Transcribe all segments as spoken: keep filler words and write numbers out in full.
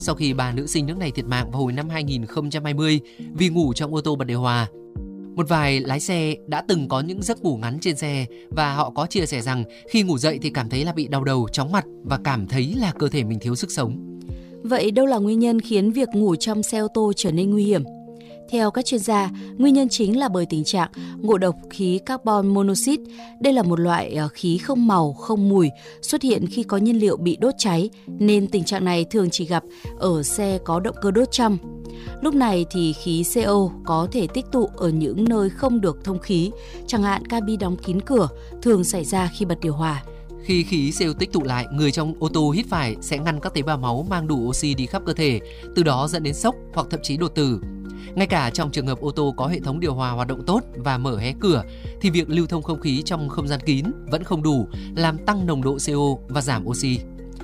sau khi ba nữ sinh nước này thiệt mạng vào hồi năm hai nghìn không trăm hai mươi vì ngủ trong ô tô bật điều hòa. Một vài lái xe đã từng có những giấc ngủ ngắn trên xe và họ có chia sẻ rằng khi ngủ dậy thì cảm thấy là bị đau đầu, chóng mặt và cảm thấy là cơ thể mình thiếu sức sống. Vậy đâu là nguyên nhân khiến việc ngủ trong xe ô tô trở nên nguy hiểm? Theo các chuyên gia, nguyên nhân chính là bởi tình trạng ngộ độc khí carbon monoxide. Đây là một loại khí không màu, không mùi, xuất hiện khi có nhiên liệu bị đốt cháy, nên tình trạng này thường chỉ gặp ở xe có động cơ đốt trong. Lúc này thì khí xê o có thể tích tụ ở những nơi không được thông khí, chẳng hạn cabin đóng kín cửa, thường xảy ra khi bật điều hòa. Khi khí xê o tích tụ lại, người trong ô tô hít phải sẽ ngăn các tế bào máu mang đủ oxy đi khắp cơ thể, từ đó dẫn đến sốc hoặc thậm chí đột tử. Ngay cả trong trường hợp ô tô có hệ thống điều hòa hoạt động tốt và mở hé cửa, thì việc lưu thông không khí trong không gian kín vẫn không đủ, làm tăng nồng độ xê o và giảm oxy.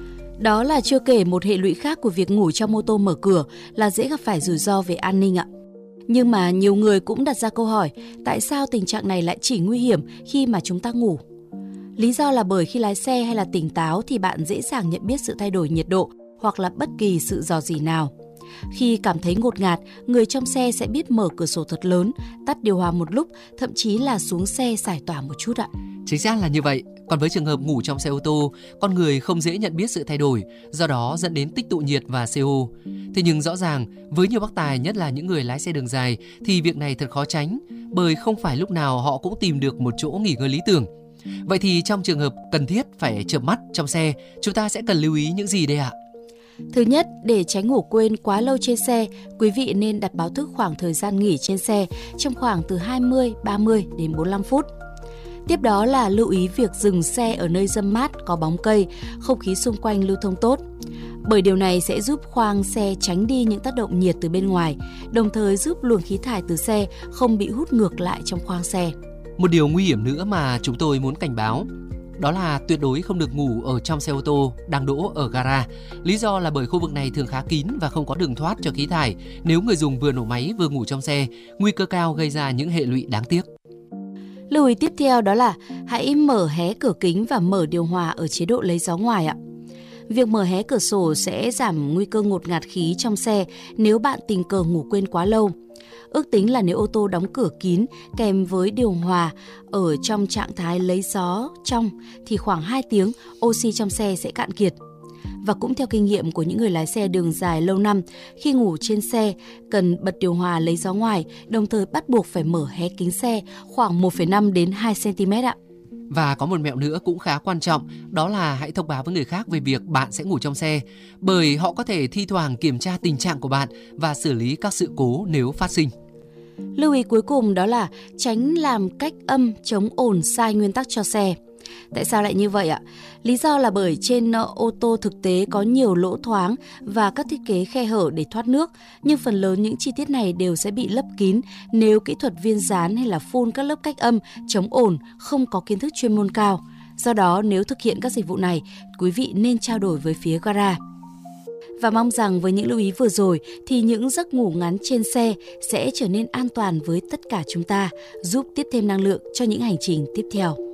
Đó là chưa kể một hệ lụy khác của việc ngủ trong ô tô mở cửa là dễ gặp phải rủi ro về an ninh ạ. Nhưng mà nhiều người cũng đặt ra câu hỏi, tại sao tình trạng này lại chỉ nguy hiểm khi mà chúng ta ngủ? Lý do là bởi khi lái xe hay là tỉnh táo thì bạn dễ dàng nhận biết sự thay đổi nhiệt độ hoặc là bất kỳ sự rò rỉ nào. Khi cảm thấy ngột ngạt, người trong xe sẽ biết mở cửa sổ thật lớn, tắt điều hòa một lúc, thậm chí là xuống xe giải tỏa một chút ạ. Chính xác là như vậy. Còn với trường hợp ngủ trong xe ô tô, con người không dễ nhận biết sự thay đổi, do đó dẫn đến tích tụ nhiệt và xê o. Thế nhưng rõ ràng, với nhiều bác tài, nhất là những người lái xe đường dài, thì việc này thật khó tránh, bởi không phải lúc nào họ cũng tìm được một chỗ nghỉ ngơi lý tưởng. Vậy thì trong trường hợp cần thiết phải chợp mắt trong xe, chúng ta sẽ cần lưu ý những gì đây ạ? Thứ nhất, để tránh ngủ quên quá lâu trên xe, quý vị nên đặt báo thức khoảng thời gian nghỉ trên xe trong khoảng từ hai mươi, ba mươi đến bốn mươi lăm phút. Tiếp đó là lưu ý việc dừng xe ở nơi râm mát, có bóng cây, không khí xung quanh lưu thông tốt. Bởi điều này sẽ giúp khoang xe tránh đi những tác động nhiệt từ bên ngoài, đồng thời giúp luồng khí thải từ xe không bị hút ngược lại trong khoang xe. Một điều nguy hiểm nữa mà chúng tôi muốn cảnh báo, đó là tuyệt đối không được ngủ ở trong xe ô tô đang đỗ ở gara. Lý do là bởi khu vực này thường khá kín và không có đường thoát cho khí thải. Nếu người dùng vừa nổ máy vừa ngủ trong xe, nguy cơ cao gây ra những hệ lụy đáng tiếc. Lưu ý tiếp theo đó là hãy mở hé cửa kính và mở điều hòa ở chế độ lấy gió ngoài ạ. Việc mở hé cửa sổ sẽ giảm nguy cơ ngột ngạt khí trong xe nếu bạn tình cờ ngủ quên quá lâu. Ước tính là nếu ô tô đóng cửa kín kèm với điều hòa ở trong trạng thái lấy gió trong thì khoảng hai tiếng oxy trong xe sẽ cạn kiệt. Và cũng theo kinh nghiệm của những người lái xe đường dài lâu năm, khi ngủ trên xe cần bật điều hòa lấy gió ngoài, đồng thời bắt buộc phải mở hé kính xe khoảng một phẩy năm đến hai xăng-ti-mét ạ. Và có một mẹo nữa cũng khá quan trọng, đó là hãy thông báo với người khác về việc bạn sẽ ngủ trong xe, bởi họ có thể thi thoảng kiểm tra tình trạng của bạn và xử lý các sự cố nếu phát sinh. Lưu ý cuối cùng đó là tránh làm cách âm chống ồn sai nguyên tắc cho xe. Tại sao lại như vậy ạ? Lý do là bởi trên ô tô thực tế có nhiều lỗ thoáng và các thiết kế khe hở để thoát nước, nhưng phần lớn những chi tiết này đều sẽ bị lấp kín nếu kỹ thuật viên dán hay là phun các lớp cách âm, chống ồn không có kiến thức chuyên môn cao. Do đó, nếu thực hiện các dịch vụ này, quý vị nên trao đổi với phía gara. Và mong rằng với những lưu ý vừa rồi thì những giấc ngủ ngắn trên xe sẽ trở nên an toàn với tất cả chúng ta, giúp tiếp thêm năng lượng cho những hành trình tiếp theo.